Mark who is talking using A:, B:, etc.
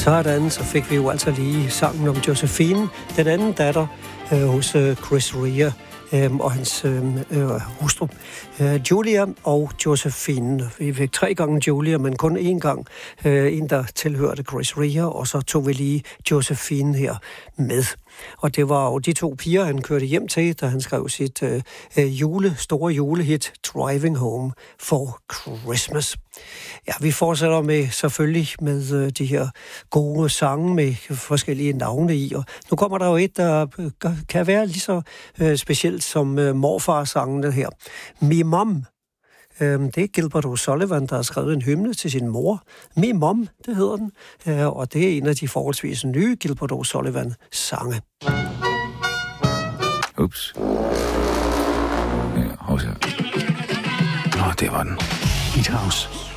A: Sådan, så fik vi jo altså lige sangen om Josephine, den anden datter hos Chris Rea og hans hustru. Julia og Josephine. Vi fik 3 gange Julia, men kun 1 gang. En, der tilhørte Chris Rea, og så tog vi lige Josephine her med. Og det var jo de 2 piger, han kørte hjem til, da han skrev sit store julehit Driving Home for Christmas. Ja, vi fortsætter med selvfølgelig med de her gode sange med forskellige navne i, og nu kommer der jo et, der kan være lige så specielt som morfar-sangene her. Me Mom. Det er Gilbert O'Sullivan, der har skrevet en hymne til sin mor. Me Mom, det hedder den. Og det er en af de forholdsvis nye Gilbert O'Sullivan-sange.
B: Ups. Ja, det var den.
C: Beat House.